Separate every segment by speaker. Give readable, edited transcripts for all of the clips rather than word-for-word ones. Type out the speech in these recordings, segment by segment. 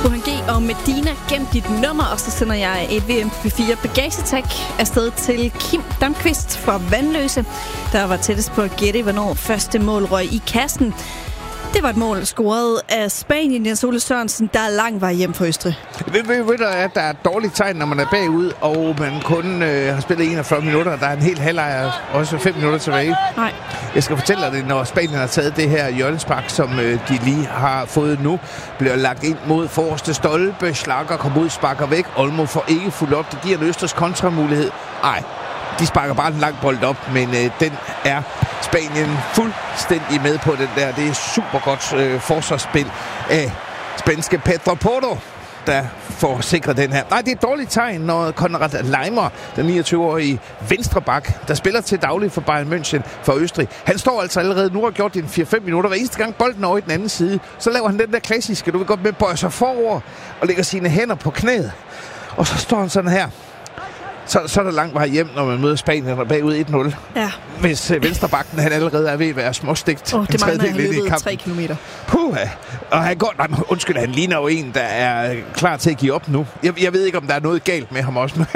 Speaker 1: Burhan G og Medina, gem dit nummer, og så sender jeg et VM4 bagagetag afsted til Kim Damqvist fra Vandløse, der var tættest på at gætte, hvornår første mål røg i kassen. Det var et mål scoret af Spanien, Jens Ole Sørensen, der er lang vej hjem fra Østrig.
Speaker 2: Ved du, at der er et dårligt tegn, når man er bagud, og man kun har spillet 41 minutter. Der er en hel halvleg, også 5 minutter tilbage.
Speaker 1: Nej.
Speaker 2: Jeg skal fortælle dig det, når Spanien har taget det her hjørnespark, som de lige har fået nu, bliver lagt ind mod forreste stolpe. Schlager kommer ud, sparker væk. Olmo får ikke fuldt op. Det giver en Østrigs kontramulighed. Nej, de sparker bare en lang bold op, men den er Spanien fuldstændig med på den der. Det er super godt forsvarsspil af spanske Pedro Porro, der får sikret den her. Nej, det er et dårligt tegn, når Konrad Leimer, den 29-årige venstrebak, der spiller til daglig for Bayern München for Østrig. Han står altså allerede nu og har gjort det i 4-5 minutter. Hver eneste gang bolden over i den anden side, så laver han den der klassiske, du vil godt med, bøjer sig forover og lægger sine hænder på knæet. Og så står han sådan her. Så er der langt vej hjem, når man møder Spanien og bagud 1-0. Ja. Hvis venstrebakken han allerede er ved at være småstegt.
Speaker 1: Det mangler han løbet 3 kilometer.
Speaker 2: Og han går... Nej, undskyld, han ligner jo en, der er klar til at give op nu. Jeg ved ikke, om der er noget galt med ham også, men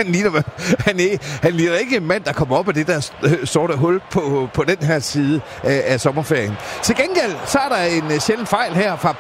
Speaker 2: han ligner ikke en mand, der kommer op af det der sorte hul på den her side af sommerferien. Til gengæld, så er der en sjælden fejl her fra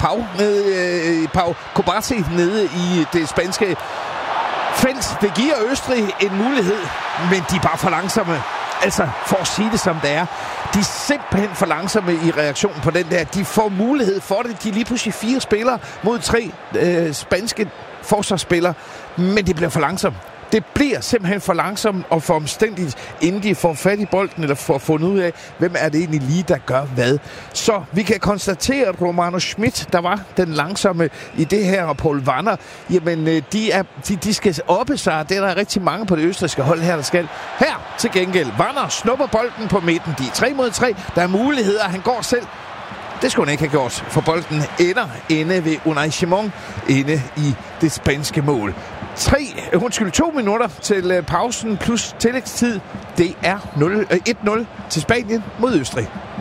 Speaker 2: Pau Kubasi nede i det spanske felt. Det giver Østrig en mulighed, men de er bare for langsomme. Altså, for at sige det som det er. De er simpelthen for langsomme i reaktionen på den der. De får mulighed for det. De er lige pludselig 4 spillere mod 3 spanske forsvarsspillere, men de bliver for langsomme. Det bliver simpelthen for langsomt og for omstændigt, inden de får fat i bolden, eller får fundet ud af, hvem er det egentlig lige, der gør hvad. Så vi kan konstatere, at Romano Schmidt, der var den langsomme i det her, og Paul Wanner, jamen de skal oppe sig. Det er der rigtig mange på det østrigske hold her, der skal. Her til gengæld, Wanner snupper bolden på midten. De er 3 mod 3. Der er muligheder. Han går selv. Det skulle han ikke have gjort, for bolden ender ved Unai Simon inde i det spanske mål. 2 minutter til pausen plus tillægstid. Det er 1-0 til Spanien mod Østrig.